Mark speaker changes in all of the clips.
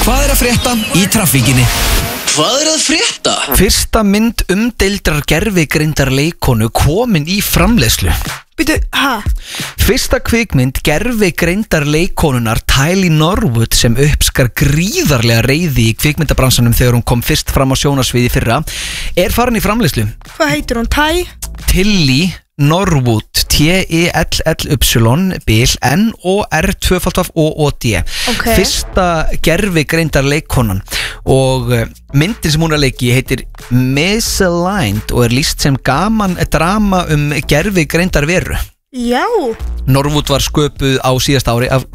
Speaker 1: Hvað er að frétta í traffíkinni? Hvað er að frétta? Fyrsta mynd umdeildrar gervigreindar leikonu komin í framleiðslu.
Speaker 2: Býtu,
Speaker 1: Fyrsta kvikmynd gervigreindar leikonunar Tylee Norwood sem uppskar gríðarlega reiði í kvikmyndabransanum þegar hún kom fyrst fram á sjónarsviði fyrra er farin í framleiðslu.
Speaker 2: Hvað heitir hún?
Speaker 1: Tylee Norwood, T-I-L-L-Y bil N-O-R-2-O-O-D
Speaker 2: Okay.
Speaker 1: Fyrsta gervigreindar leikonan og myndin sem hún er að leiki heitir Misaligned og er lýst sem gaman drama gervigreindar veru.
Speaker 2: Já.
Speaker 1: Norwood var sköpuð á síðasta ári af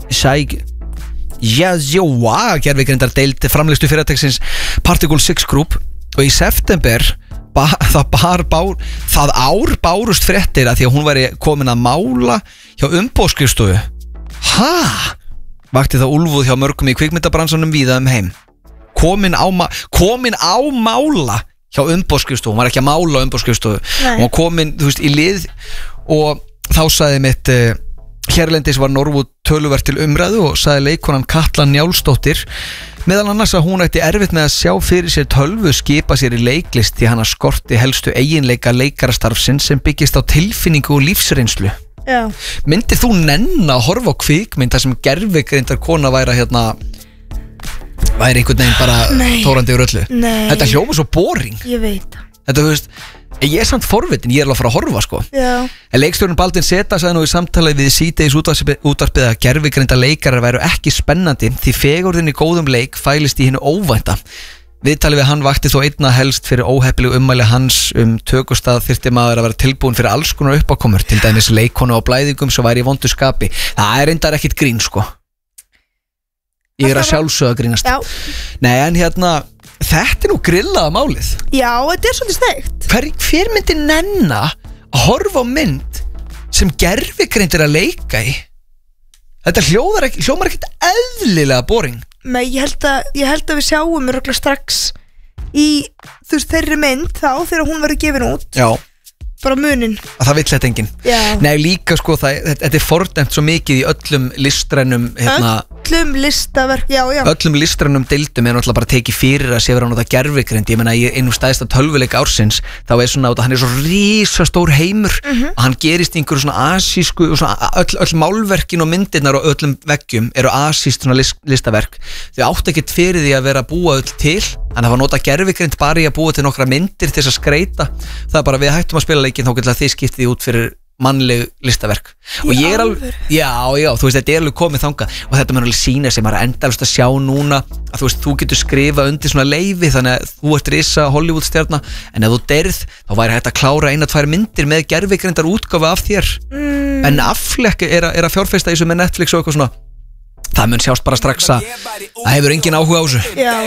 Speaker 1: gervigreindar deild framleiðslu fyrirtækisins Particle 6 Group og í september það ár bárust fréttir að því að hún væri komin að mála hjá umboðsskrifstofu. Vakti það úlfúð hjá mörgum í kvikmyndabransanum víða heim. Komin á mála hjá umboðsskrifstofu. Hún var ekki að mála á umboðsskrifstofu. Hún var komin, í lið og þá sagði mitt hérlendis var Norwood töluvert til umræðu og sagði leikonan Katla Njálsdóttir meðal annars að hún ætti erfitt með að sjá fyrir sér tölvu skipa sér í leiklist því hana skorti helstu eiginleika leikarastarfsins sem byggist á tilfinningu og lífsreynslu.
Speaker 2: Já.
Speaker 1: Myndir þú nenna að horfa á kvikmynd þar sem gervigreindar kona væri einhvern veginn bara tórandi yfir öllu?
Speaker 2: Nei.
Speaker 1: Þetta hljóma svo boring.
Speaker 2: Ég veit.
Speaker 1: Þetta, ég er samt forvitin, ég er alveg að fara að horfa sko.
Speaker 2: Já.
Speaker 1: En leikstjórinn Baldvin Zeta sagði nú í samtalið við síðdegis útvarpið að gervigreinda leikarar væru ekki spennandi því fegurðin í góðum leik fælist í hinu óvænta. Viðtalið við hann vakti þó einna helst fyrir óheppileg ummæli hans tökustað þyrfti maður að vera tilbúin fyrir alls konar uppákomur, til dæmis leikonu á blæðingum sem væri í vondu skapi. Það er reyndar ekkit grín sko. Ég er að sjálfsögða grínast.
Speaker 2: Já.
Speaker 1: Nei, en þetta er nú grillaða málið.
Speaker 2: Já, þetta er svolítið steikt.
Speaker 1: Hver myndi nenna að horfa á mynd sem gervigreindir að leika í? Þetta hljómar ekkert eðlilega boring.
Speaker 2: Nei, ég held að við sjáum örugglega strax í þeirri mynd þá þegar hún verður gefin út.
Speaker 1: Já.
Speaker 2: Bara munin.
Speaker 1: Að það vill þetta enginn.
Speaker 2: Já.
Speaker 1: Nei, líka sko, þetta er fordæmt svo mikið í öllum listrænum
Speaker 2: öllum listaverk, já.
Speaker 1: Öllum listrænum deildum er náttúrulega bara tekið fyrir að sé vera á nota gervigreind. Ég meina, í einum stæðsta tölvuleik ársins þá er svona, hann er svo risastór heimur að hann gerist í einhverju svona asísku öll málverkin og myndirnar og öllum veggjum eru asíst svona listaverk. Þau áttu ekkert fyrir því að vera að búa öll til, en það var nota gervigreind bara í að búa til nokkra myndir til þess að skreita. Það er bara við hættum að spila leikinn þá getur þið skiptið út fyrir mannleg listaverk. Og ég er alveg, já, þetta er alveg komið þangað og þetta mun alveg sýna sem maður er endalaust að sjá núna að þú getur skrifa undir svona leyfi þannig að þú ert risa Hollywood stjarna en ef þú derð þá væri hægt að klára 1-2 myndir með gervigreindar útgáfu af þér. En Affleck er að fjárfesta í þessu með Netflix og eitthvað svona. Það mun sjást bara strax að það hefur engin áhuga á þessu.